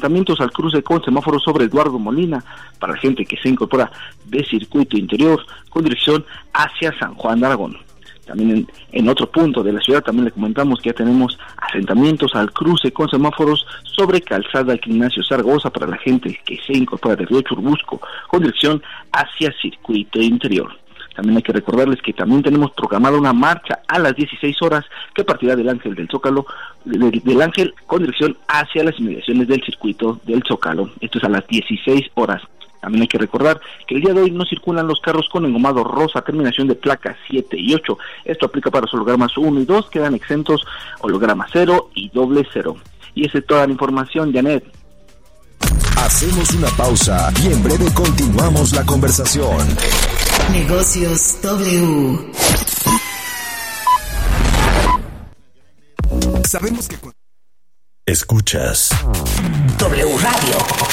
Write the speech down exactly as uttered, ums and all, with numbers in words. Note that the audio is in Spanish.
asentamientos al cruce con semáforo sobre Eduardo Molina, para la gente que se incorpora de circuito interior con dirección hacia San Juan de Aragón. También en, en otro punto de la ciudad también le comentamos que ya tenemos asentamientos al cruce con semáforos sobre Calzada Ignacio Zaragoza para la gente que se incorpora de Río Churbusco con dirección hacia circuito interior. También hay que recordarles que también tenemos programada una marcha a las dieciséis horas que partirá del Ángel del Zócalo, del, del Ángel con dirección hacia las inmediaciones del circuito del Zócalo. Esto es a las dieciséis horas. También hay que recordar que el día de hoy no circulan los carros con engomado rosa, terminación de placas siete y ocho. Esto aplica para los hologramas uno y dos, quedan exentos holograma cero y doble cero. Y esa es toda la información, Janet. Hacemos una pausa y en breve continuamos la conversación. Negocios W. Sabemos que... Escuchas W Radio.